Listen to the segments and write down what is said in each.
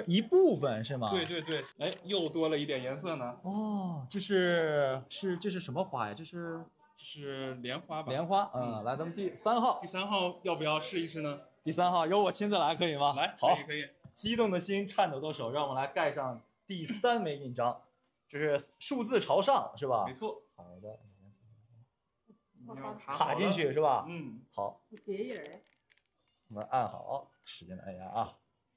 是一部分是吗？ 对对对，哎，又多了一点颜色呢。 哦，这是什么花呀？这是莲花吧？ 莲花。来，咱们第3号。 第3号要不要试一试呢？ 第3号由我亲自来可以吗？ 来， 好， 可以。 激动的心，颤抖的手，让我们来盖上第3枚印章。这是数字朝上是吧？ 没错。 好的。 你要卡进去是吧？好。 你别人。 我们按好，使劲的按压啊。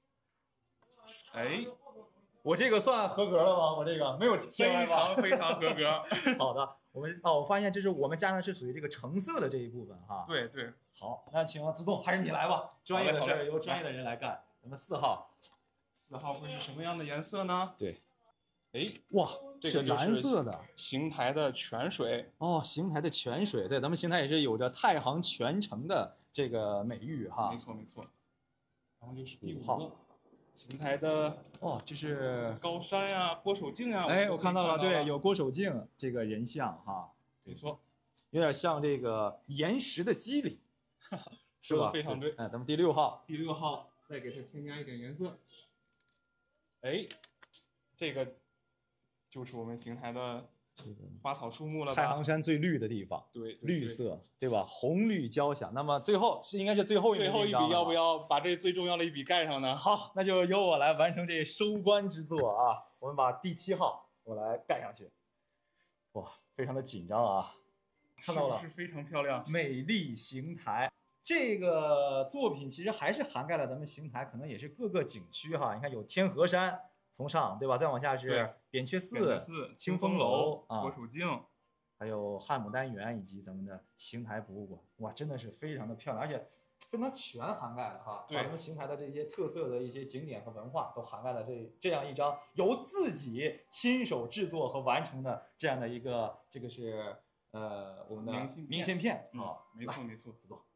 哎， 我这个算合格了吗？我这个没有非常合格。 好的，我发现这是我们加上是属于这个橙色的这一部分哈。 对对。 好，那请自动还是你来吧，专业的事儿由专业的人来干。咱们4号 ，4号会是什么样的颜色呢？ 对， 哎， 哇， 这个是蓝色的， 邢台的泉水哦，邢台的泉水，在咱们邢台也是有着太行泉城的这个美誉哈。 没错没错。然后就是第5号，邢台的这是高山呀、郭守敬呀。 哎，我看到了，对，有郭守敬这个人像哈。 没错， 有点像这个岩石的肌理，是吧？ 非常对。 哎，咱们第6号， 第6号再给它添加一点颜色。哎，这个就是我们邢台的花草树木了吧？ 太行山最绿的地方， 对， 绿色，对吧？红绿交响。那么最后应该是最后一笔，要不要把这最重要的一笔盖上呢？ 好，那就由我来完成这收官之作啊！我们把第7号我来盖上去。哇，非常的紧张啊！看到了， 是非常漂亮， 美丽邢台。这个作品其实还是涵盖了咱们邢台，可能也是各个景区哈。你看有天河山，从上对吧？再往下是扁鹊寺、清风楼啊、 郭守敬， 还有汉牡丹园以及咱们的邢台博物馆。哇，真的是非常的漂亮，而且非常全涵盖了哈，把咱们邢台的这些特色的一些景点和文化都涵盖了这样一张由自己亲手制作和完成的这样的一个，这个是我们的明信片啊。 没错没错， 自动。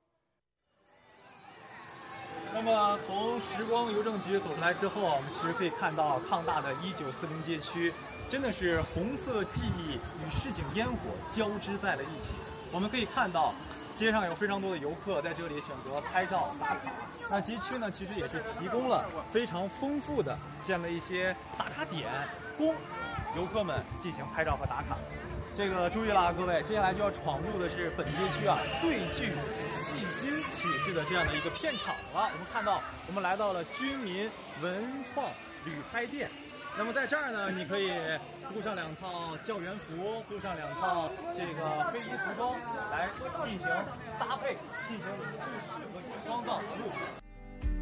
那么从时光邮政局走出来之后，我们其实可以看到抗大的1940街区，真的是红色记忆与市井烟火交织在了一起。我们可以看到街上有非常多的游客在这里选择拍照打卡。那街区呢，其实也是提供了非常丰富的这样的一些打卡点，供游客们进行拍照和打卡。这个注意了，各位，接下来就要闯入的是本街区最具戏精体质的这样的一个片场了。我们看到，我们来到了军民文创旅拍店。那么在这儿呢，你可以租上2套教员服，租上2套这个非遗服装，来进行搭配，进行你最适合你的妆造和路。